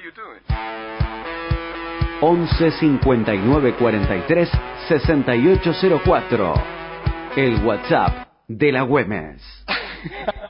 11 59 43 6804. El WhatsApp de la Güemes.